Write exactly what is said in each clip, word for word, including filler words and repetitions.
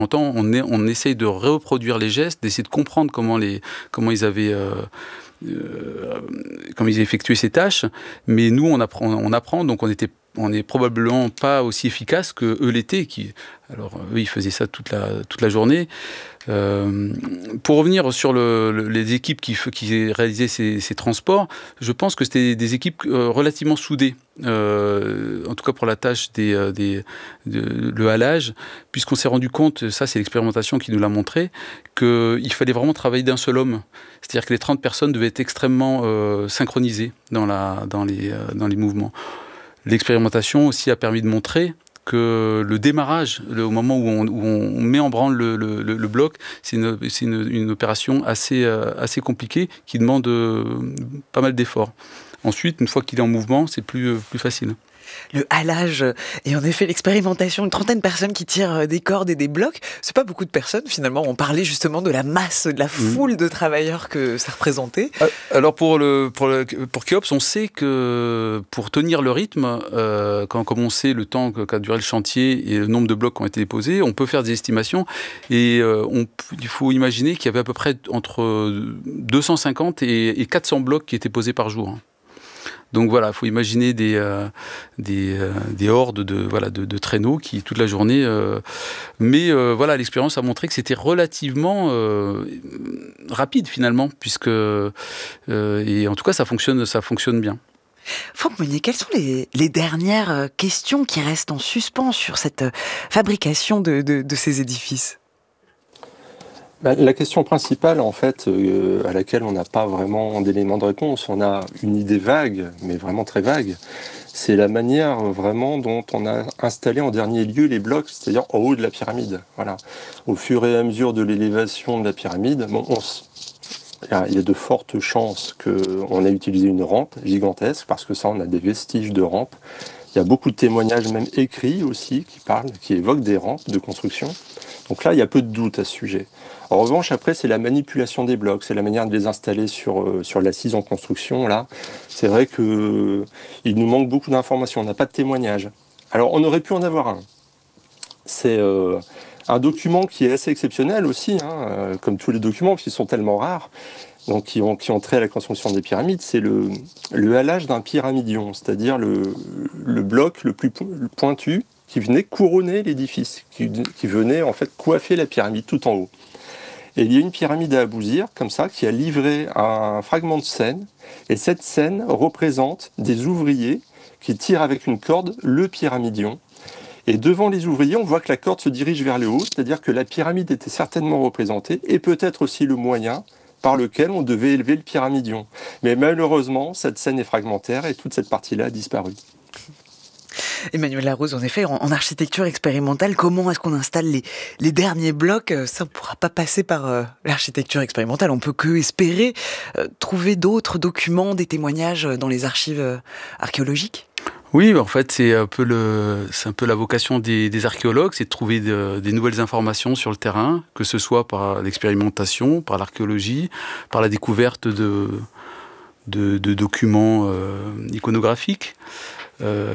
temps, on, est, on essaye de reproduire les gestes, d'essayer de comprendre comment, les, comment ils avaient... Euh, euh, comment ils effectuaient ces tâches, mais nous, on apprend, on apprend donc on était on n'est probablement pas aussi efficace que eux l'étaient. Qui, alors eux, ils faisaient ça toute la, toute la journée. Euh, pour revenir sur le, le, les équipes qui, qui réalisaient ces, ces transports, je pense que c'était des équipes euh, relativement soudées, euh, en tout cas pour la tâche des, des, de, le halage, puisqu'on s'est rendu compte, ça c'est l'expérimentation qui nous l'a montré, qu'il fallait vraiment travailler d'un seul homme. C'est-à-dire que les trente personnes devaient être extrêmement euh, synchronisées dans, la, dans, les, euh, dans les mouvements. L'expérimentation aussi a permis de montrer que le démarrage, le, au moment où on, où on met en branle le, le, le bloc, c'est, une, c'est une, une opération assez, euh, assez compliquée qui demande euh, pas mal d'efforts. Ensuite, une fois qu'il est en mouvement, c'est plus, euh, plus facile. Le halage et en effet l'expérimentation, une trentaine de personnes qui tirent des cordes et des blocs, c'est pas beaucoup de personnes finalement. On parlait justement de la masse, de la foule mmh. de travailleurs que ça représentait. Alors pour le pour le pour Kéops, on sait que pour tenir le rythme, euh, quand comme on sait le temps qu'a duré le chantier et le nombre de blocs qui ont été déposés, on peut faire des estimations et euh, on, il faut imaginer qu'il y avait à peu près entre deux cent cinquante et, et quatre cents blocs qui étaient posés par jour. Donc voilà, il faut imaginer des, euh, des, euh, des hordes de, voilà, de, de traîneaux qui, toute la journée... Euh, mais euh, voilà, l'expérience a montré que c'était relativement euh, rapide finalement, puisque... Euh, et en tout cas, ça fonctionne, ça fonctionne bien. Franck Meunier, quelles sont les, les dernières questions qui restent en suspens sur cette fabrication de, de, de ces édifices ? La question principale, en fait, euh, à laquelle on n'a pas vraiment d'éléments de réponse, on a une idée vague, mais vraiment très vague, c'est la manière vraiment dont on a installé en dernier lieu les blocs, c'est-à-dire en haut de la pyramide. Voilà. Au fur et à mesure de l'élévation de la pyramide, bon, on s... il y a de fortes chances qu'on ait utilisé une rampe gigantesque, parce que ça, on a des vestiges de rampe. Il y a beaucoup de témoignages, même écrits aussi, qui parlent, qui évoquent des rampes de construction. Donc là, il y a peu de doute à ce sujet. En revanche, après, c'est la manipulation des blocs, c'est la manière de les installer sur, euh, sur l'assise en construction. Là, c'est vrai qu'il euh, nous manque beaucoup d'informations, on n'a pas de témoignages. Alors, on aurait pu en avoir un. C'est euh, un document qui est assez exceptionnel aussi, hein, euh, comme tous les documents, parce qu'ils sont tellement rares, donc qui ont, qui ont trait à la construction des pyramides, c'est le, le halage d'un pyramidion, c'est-à-dire le, le bloc le plus pointu qui venait couronner l'édifice, qui, qui venait en fait coiffer la pyramide tout en haut. Et il y a une pyramide à Abouzir, comme ça, qui a livré un fragment de scène, et cette scène représente des ouvriers qui tirent avec une corde le pyramidion. Et devant les ouvriers, on voit que la corde se dirige vers le haut, c'est-à-dire que la pyramide était certainement représentée, et peut-être aussi le moyen par lequel on devait élever le pyramidion. Mais malheureusement, cette scène est fragmentaire, et toute cette partie-là a disparu. Emmanuel Larousse, en effet, en, en architecture expérimentale, comment est-ce qu'on installe les, les derniers blocs ? Ça, on ne pourra pas passer par euh, l'architecture expérimentale. On peut que espérer euh, trouver d'autres documents, des témoignages dans les archives euh, archéologiques ? Oui, en fait, c'est un peu, le, c'est un peu la vocation des, des archéologues, c'est de trouver de, des nouvelles informations sur le terrain, que ce soit par l'expérimentation, par l'archéologie, par la découverte de, de, de documents euh, iconographiques. Euh,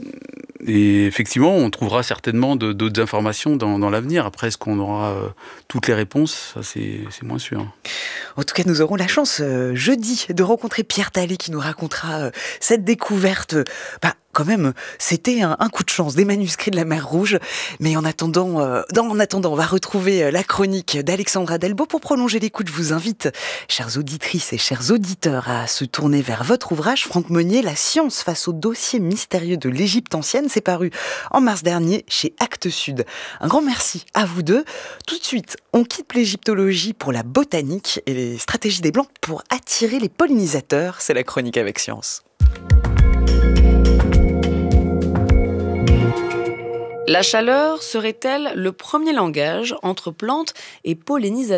et effectivement, on trouvera certainement de, d'autres informations dans, dans l'avenir. Après, est-ce qu'on aura euh, toutes les réponses ? Ça, c'est, c'est moins sûr. En tout cas, nous aurons la chance euh, jeudi de rencontrer Pierre Talley qui nous racontera euh, cette découverte. Bah, quand même, c'était un, un coup de chance des manuscrits de la Mer Rouge. Mais en attendant, euh, dans, en attendant, on va retrouver euh, la chronique d'Alexandra Delbo. Pour prolonger l'écoute, je vous invite, chères auditrices et chers auditeurs, à se tourner vers votre ouvrage. Franck Meunier, La science face au dossier mystérieux de l'Égypte ancienne. C'est paru en mars dernier chez Actes Sud. Un grand merci à vous deux. Tout de suite, on quitte l'égyptologie pour la botanique et les stratégies des Blancs pour attirer les pollinisateurs. C'est la chronique avec science. La chaleur serait-elle le premier langage entre plantes et pollinisateurs ?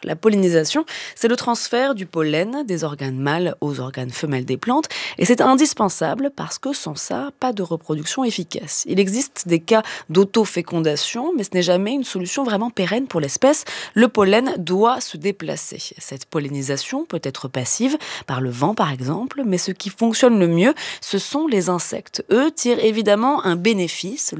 La pollinisation, c'est le transfert du pollen des organes mâles aux organes femelles des plantes, et c'est indispensable parce que sans ça, pas de reproduction efficace. Il existe des cas d'autofécondation, mais ce n'est jamais une solution vraiment pérenne pour l'espèce. Le pollen doit se déplacer. Cette pollinisation peut être passive, par le vent par exemple, mais ce qui fonctionne le mieux, ce sont les insectes. Eux tirent évidemment un bénéfice, le pollen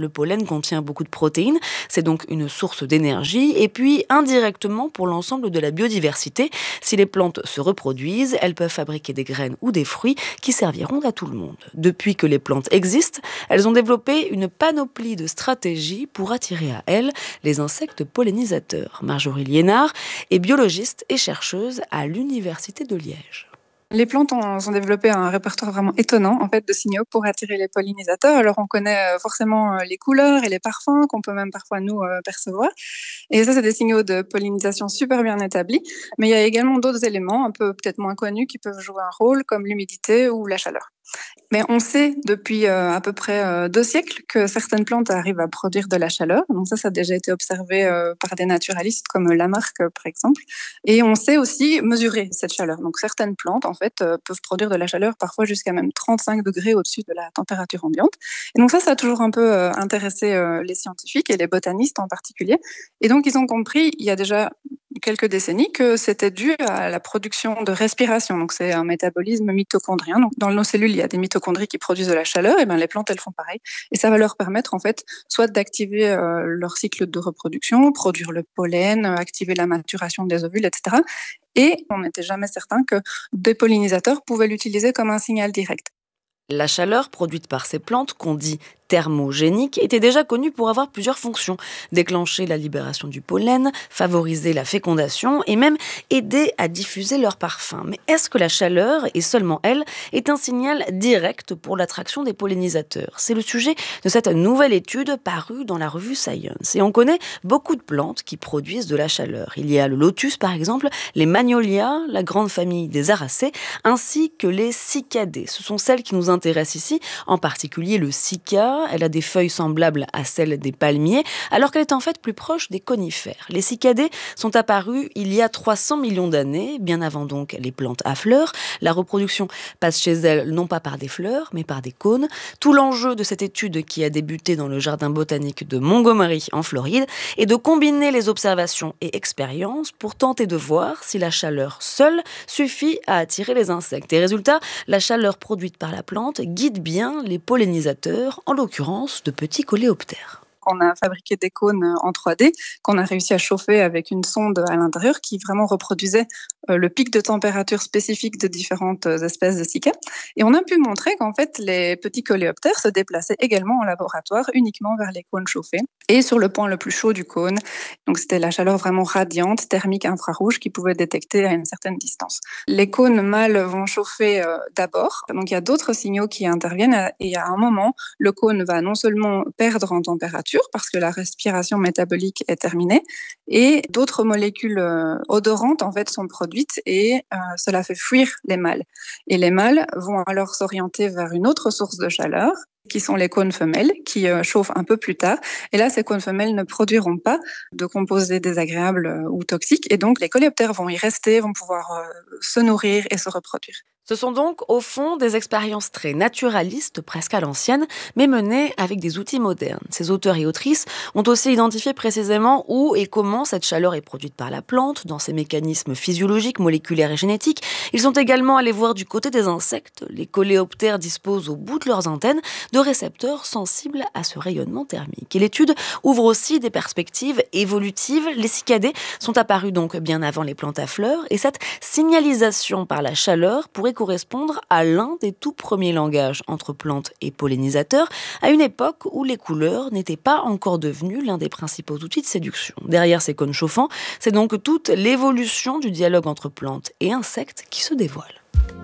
contient beaucoup de protéines, c'est donc une source d'énergie, et puis indirectement pour l'ensemble de la biodiversité. Si les plantes se reproduisent, elles peuvent fabriquer des graines ou des fruits qui serviront à tout le monde. Depuis que les plantes existent, elles ont développé une panoplie de stratégies pour attirer à elles les insectes pollinisateurs. Marjorie Liénard est biologiste et chercheuse à l'Université de Liège. Les plantes ont, ont développé un répertoire vraiment étonnant en fait de signaux pour attirer les pollinisateurs. Alors on connaît forcément les couleurs et les parfums qu'on peut même parfois nous euh, percevoir. Et ça, c'est des signaux de pollinisation super bien établis. Mais il y a également d'autres éléments un peu peut-être moins connus qui peuvent jouer un rôle, comme l'humidité ou la chaleur. Mais on sait depuis euh, à peu près euh, deux siècles que certaines plantes arrivent à produire de la chaleur. Donc ça, ça a déjà été observé euh, par des naturalistes comme Lamarck, euh, par exemple. Et on sait aussi mesurer cette chaleur. Donc certaines plantes, en fait, euh, peuvent produire de la chaleur parfois jusqu'à même trente-cinq degrés au-dessus de la température ambiante. Et donc ça, ça a toujours un peu euh, intéressé euh, les scientifiques et les botanistes en particulier. Et donc ils ont compris, il y a déjà quelques décennies, que c'était dû à la production de respiration. Donc c'est un métabolisme mitochondrien. Donc dans nos cellules, il y a des mitochondries qui produisent de la chaleur, et bien les plantes, elles font pareil. Et ça va leur permettre, en fait, soit d'activer euh, leur cycle de reproduction, produire le pollen, activer la maturation des ovules, et cetera. Et on n'était jamais certain que des pollinisateurs pouvaient l'utiliser comme un signal direct. La chaleur produite par ces plantes, qu'on dit thermogénique, était déjà connue pour avoir plusieurs fonctions. Déclencher la libération du pollen, favoriser la fécondation et même aider à diffuser leur parfum. Mais est-ce que la chaleur, et seulement elle, est un signal direct pour l'attraction des pollinisateurs ? C'est le sujet de cette nouvelle étude parue dans la revue Science. Et on connaît beaucoup de plantes qui produisent de la chaleur. Il y a le lotus par exemple, les magnolias, la grande famille des aracées, ainsi que les cycadées. Ce sont celles qui nous intéressent ici, en particulier le cycas. Elle a des feuilles semblables à celles des palmiers, alors qu'elle est en fait plus proche des conifères. Les cycadées sont apparues il y a trois cents millions d'années, bien avant donc les plantes à fleurs. La reproduction passe chez elles non pas par des fleurs, mais par des cônes. Tout l'enjeu de cette étude qui a débuté dans le jardin botanique de Montgomery en Floride est de combiner les observations et expériences pour tenter de voir si la chaleur seule suffit à attirer les insectes. Et résultat, la chaleur produite par la plante guide bien les pollinisateurs, en l'occurrence de petits coléoptères. On a fabriqué des cônes en trois D qu'on a réussi à chauffer avec une sonde à l'intérieur qui vraiment reproduisait le pic de température spécifique de différentes espèces de cycas. Et on a pu montrer qu'en fait, les petits coléoptères se déplaçaient également en laboratoire uniquement vers les cônes chauffés et sur le point le plus chaud du cône. Donc c'était la chaleur vraiment radiante, thermique infrarouge qui pouvait détecter à une certaine distance. Les cônes mâles vont chauffer euh, d'abord. Donc il y a d'autres signaux qui interviennent et à un moment, le cône va non seulement perdre en température parce que la respiration métabolique est terminée et d'autres molécules euh, odorantes en fait sont produites et euh, cela fait fuir les mâles. Et les mâles vont alors s'orienter vers une autre source de chaleur qui sont les cônes femelles, qui euh, chauffent un peu plus tard. Et là, ces cônes femelles ne produiront pas de composés désagréables euh, ou toxiques. Et donc, les coléoptères vont y rester, vont pouvoir euh, se nourrir et se reproduire. Ce sont donc, au fond, des expériences très naturalistes, presque à l'ancienne, mais menées avec des outils modernes. Ces auteurs et autrices ont aussi identifié précisément où et comment cette chaleur est produite par la plante, dans ses mécanismes physiologiques, moléculaires et génétiques. Ils sont également allés voir du côté des insectes. Les coléoptères disposent au bout de leurs antennes de récepteurs sensibles à ce rayonnement thermique. Et l'étude ouvre aussi des perspectives évolutives. Les cycadées sont apparues donc bien avant les plantes à fleurs, et cette signalisation par la chaleur pourrait correspondre à l'un des tout premiers langages entre plantes et pollinisateurs, à une époque où les couleurs n'étaient pas encore devenues l'un des principaux outils de séduction. Derrière ces cônes chauffants, c'est donc toute l'évolution du dialogue entre plantes et insectes qui se dévoile.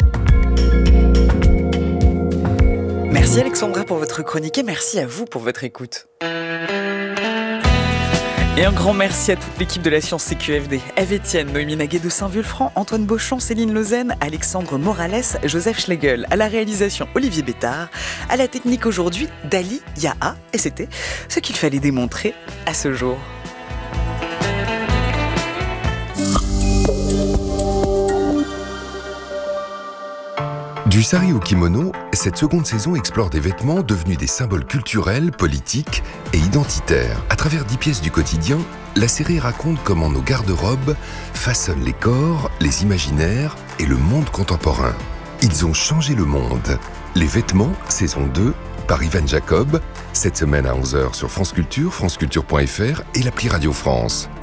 Merci Alexandra pour votre chronique et merci à vous pour votre écoute. Et un grand merci à toute l'équipe de la Science C Q F D. Eve Etienne, Noémie Naguet de Saint-Vulfranc, Antoine Beauchamp, Céline Lausanne, Alexandre Morales, Joseph Schlegel. À la réalisation, Olivier Bétard. À la technique aujourd'hui, Dali Yaha. Et c'était ce qu'il fallait démontrer à ce jour. Du sari au kimono, cette seconde saison explore des vêtements devenus des symboles culturels, politiques et identitaires. À travers dix pièces du quotidien, la série raconte comment nos garde-robes façonnent les corps, les imaginaires et le monde contemporain. Ils ont changé le monde. Les vêtements, saison deux, par Yvan Jacob, cette semaine à onze heures sur France Culture, franceculture point f r et l'appli Radio France.